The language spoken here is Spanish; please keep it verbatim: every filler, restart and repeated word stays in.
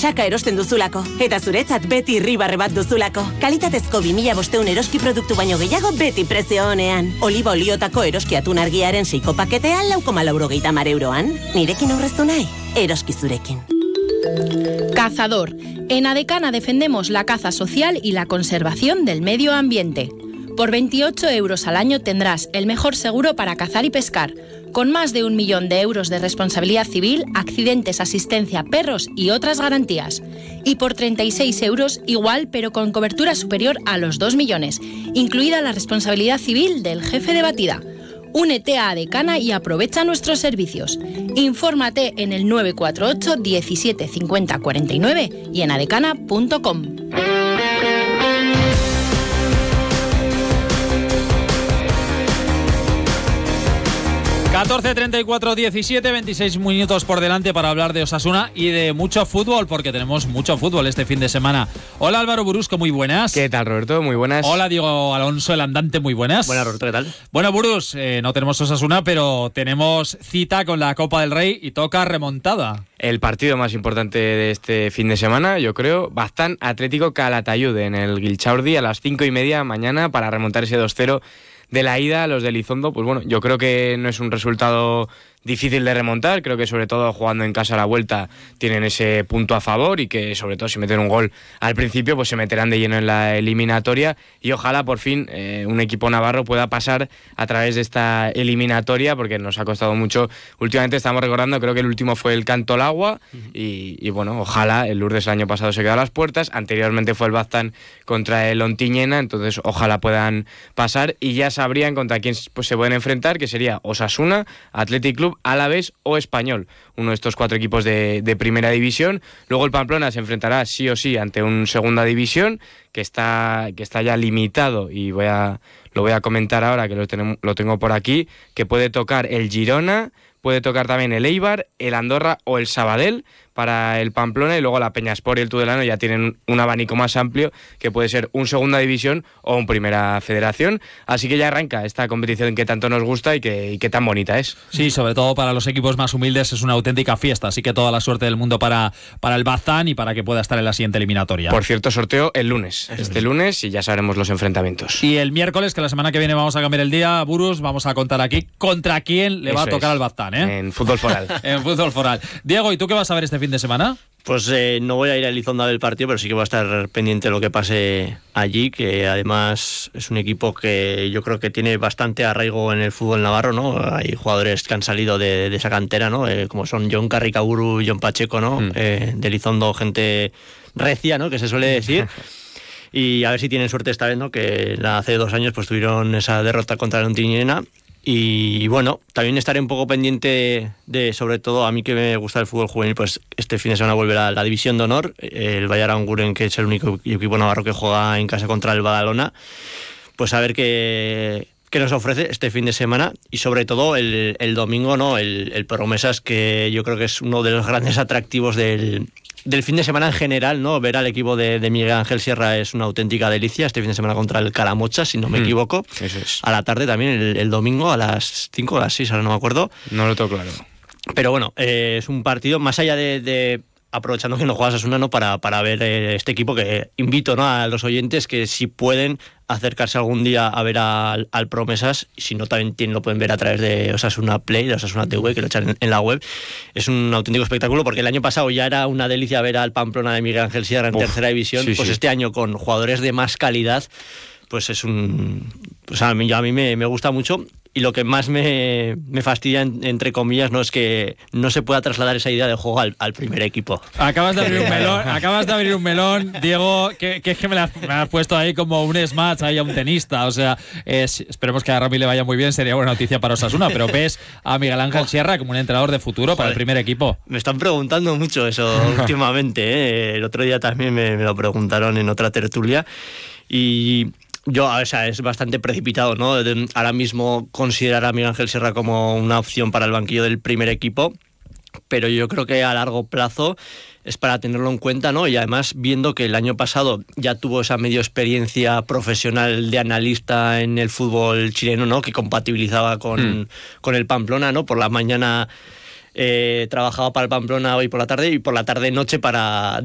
presaka erosten duzulako. Eta zuretzat beti irribarre bat duzulako. Kalitatezko bi mila bostehun eroski produktu baino gehiago beti prezio honean. Oliba oliotako eroski atun argiaren seiko paketea lau koma laurogeita hamar euroan. Nirekin aurreztu nahi? Eroski zurekin. Cazador. En Adecana defendemos la caza social y la conservación del medio ambiente. Por veintiocho euros al año tendrás el mejor seguro para cazar y pescar, con más de un millón de euros de responsabilidad civil, accidentes, asistencia, perros y otras garantías. Y por treinta y seis euros igual, pero con cobertura superior a los dos millones, incluida la responsabilidad civil del jefe de batida. Únete a Adecana y aprovecha nuestros servicios. Infórmate en el nueve cuatro ocho diecisiete cincuenta cuarenta y nueve y en adecana punto com. catorce treinta y cuatro, diecisiete, veintiséis minutos por delante para hablar de Osasuna y de mucho fútbol, porque tenemos mucho fútbol este fin de semana. Hola Álvaro Burusco, muy buenas. ¿Qué tal, Roberto? Muy buenas. Hola Diego Alonso, el andante, muy buenas. Buenas, Roberto, ¿qué tal? Bueno, Burus, eh, no tenemos Osasuna, pero tenemos cita con la Copa del Rey y toca remontada. El partido más importante de este fin de semana, yo creo, Baztán Atlético Calatayud en el Gilchaurdi a las cinco y media mañana para remontar ese dos cero de la ida. Los de Elizondo, pues bueno, yo creo que no es un resultado difícil de remontar, creo que sobre todo jugando en casa a la vuelta tienen ese punto a favor y que sobre todo si meten un gol al principio pues se meterán de lleno en la eliminatoria y ojalá por fin eh, un equipo navarro pueda pasar a través de esta eliminatoria porque nos ha costado mucho. Últimamente estamos recordando, creo que el último fue el Cantolagua y, y bueno, ojalá. El Lourdes el año pasado se quedó a las puertas, anteriormente fue el Baztán contra el Ontiñena, entonces ojalá puedan pasar y ya sabrían contra quién pues, se pueden enfrentar, que sería Osasuna, Athletic Club, Alavés o Español, uno de estos cuatro equipos de, de primera división. Luego el Pamplona se enfrentará sí o sí ante un segunda división que está, que está ya limitado y voy a, lo voy a comentar ahora que lo, tenemos, lo tengo por aquí, que puede tocar el Girona, puede tocar también el Eibar, el Andorra o el Sabadell para el Pamplona y luego la Peñaspor y el Tudelano ya tienen un abanico más amplio que puede ser un segunda división o un primera federación. Así que ya arranca esta competición que tanto nos gusta y que, y que tan bonita es. Sí, sobre todo para los equipos más humildes es una auténtica fiesta, así que toda la suerte del mundo para, para el Baztán y para que pueda estar en la siguiente eliminatoria. Por cierto, sorteo el lunes, Eso este es. lunes y ya sabremos los enfrentamientos. Y el miércoles, que la semana que viene vamos a cambiar el día, Burus, vamos a contar aquí contra quién le va Eso a tocar es. al Baztán, ¿eh? En fútbol foral. En fútbol foral. Diego, ¿y tú qué vas a ver este fin de semana? Pues eh, no voy a ir a Elizondo a ver el partido, pero sí que voy a estar pendiente de lo que pase allí, que además es un equipo que yo creo que tiene bastante arraigo en el fútbol navarro, ¿no? Hay jugadores que han salido de, de esa cantera, ¿no? Eh, como son John Carricaburu y John Pacheco, ¿no? Mm. Eh, de Elizondo, gente recia, ¿no? Que se suele decir. Y a ver si tienen suerte esta vez, ¿no? Que hace dos años pues tuvieron esa derrota contra el Ontiñena. Y bueno, también estaré un poco pendiente de, sobre todo a mí que me gusta el fútbol juvenil, pues este fin de semana vuelve la, la División de Honor, el Bayer Aranguren, que es el único equipo navarro que juega en casa contra el Badalona, pues a ver qué, qué nos ofrece este fin de semana y sobre todo el, el domingo, ¿no? El, el Promesas, que yo creo que es uno de los grandes atractivos del... del fin de semana en general, ¿no? Ver al equipo de, de Miguel Ángel Sierra es una auténtica delicia. Este fin de semana contra el Calamocha, si no me mm, equivoco. Eso es. A la tarde también, el, el domingo a las cinco o a las seis, ahora no me acuerdo. No lo tengo claro. Pero bueno, eh, es un partido más allá de... de aprovechando que no juegas Osasuna, ¿no? Para, para ver eh, este equipo, que invito, ¿no? A los oyentes que si pueden acercarse algún día a ver al, al Promesas, y si no también tienen, lo pueden ver a través de Osasuna Play, de Osasuna T V, que lo echan en, en la web. Es un auténtico espectáculo porque el año pasado ya era una delicia ver al Pamplona de Miguel Ángel Sierra en Uf, tercera división, sí, pues sí. Este año con jugadores de más calidad, pues es un... Pues a mí, a mí me, me gusta mucho. Y lo que más me, me fastidia, entre comillas, no es que no se pueda trasladar esa idea de juego al, al primer equipo. Acabas de abrir un melón, acabas de abrir un melón, Diego, que, que es que me, la, me has puesto ahí como un smash ahí a un tenista. O sea, es, esperemos que a Rami le vaya muy bien, sería buena noticia para Osasuna, pero ves a Miguel Ángel Sierra como un entrenador de futuro para Joder, el primer equipo. Me están preguntando mucho eso últimamente, ¿eh? El otro día también me, me lo preguntaron en otra tertulia y... Yo, o sea, es bastante precipitado, ¿no? Ahora mismo considerar a Miguel Ángel Sierra como una opción para el banquillo del primer equipo, pero yo creo que a largo plazo es para tenerlo en cuenta, ¿no? Y además, viendo que el año pasado ya tuvo esa medio experiencia profesional de analista en el fútbol chileno, ¿no? Que compatibilizaba con, mm. con el Pamplona, ¿no? Por la mañana... Eh, trabajaba para el Pamplona hoy por la tarde y por la tarde-noche para